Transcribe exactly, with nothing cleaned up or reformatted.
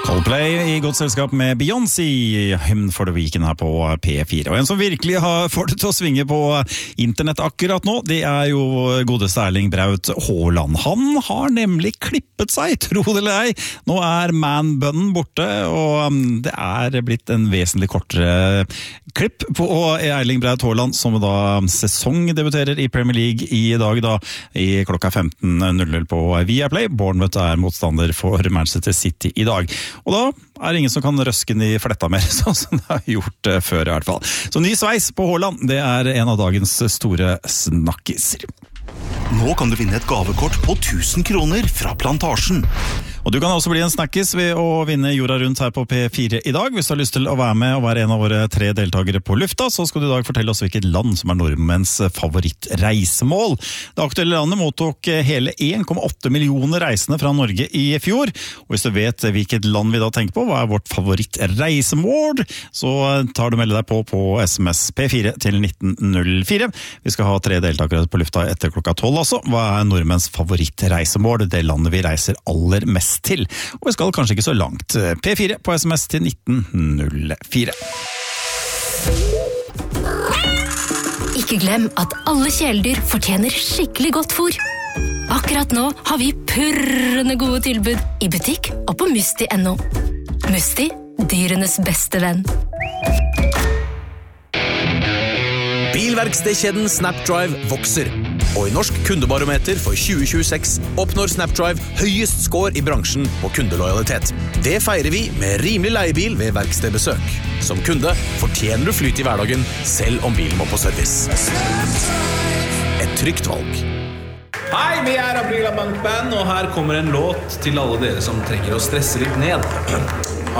Coldplay i godt selskap med Beyoncé, Hymn for the Weekend her på P fire. Og en som virkelig har fått det til å svinge på internett akkurat nå, det er jo godeste Erling Braut Haaland. Han har nemlig klippet seg, tro det eller ei. Nå er man-bunnen borte, og det er blitt en vesentlig kortere klipp på Erling Braut Haaland, som da sesongdebuterer i Premier League i dag da, i klokka femten null null på Viaplay. Bournemouth er motstander for Manchester City i dag. Og da er det ingen som kan røske den i fletta mer, sånn som det har gjort før i hvert fall. Så ny sveis på Haaland, det er en av dagens store snakkiser. Nå kan du vinne et gavekort på tusen kroner fra Plantasjen. Og du kan også bli en snakkis ved å vinne jorda rundt her på P fire i dag. Hvis du har lyst til å være med og være en av våre tre deltakere på lufta, så skal du i dag fortelle oss hvilket land som er nordmenns favorittreisemål. Det aktuelle landet mottok hele en komma åtte millioner reisende fra Norge i fjor. Og hvis du vet hvilket land vi da tenker på, hva er vårt favorittreisemål, så tar du melde deg på på sms P fire til nitten null fire. Vi skal ha tre deltakere på lufta etter klokka tolv altså. Hva er nordmenns favorittreisemål? Det landet vi reiser aller mest til, og vi skal kanskje ikke så langt. P fire på sms til nitten null fire. Ikke glem at alle kjæledyr fortjener skikkelig godt fôr. Akkurat nå har vi purrende gode tilbud i butikk og på Musti punktum no. Musti, dyrenes beste venn. Bilverkstedkjeden Snapdrive vokser, og i Norsk kundebarometer for tjue tjueseks oppnår Snapdrive høyest score i bransjen på kundelojalitet. Det feirer vi med rimelig leiebil ved verkstedbesøk. Som kunde fortjener du flyt i hverdagen, selv om bilen må på service. Et trygt valg. Hei, vi er Aprila Bank Band, og her kommer en låt til alle dere som trenger å stresse litt ned.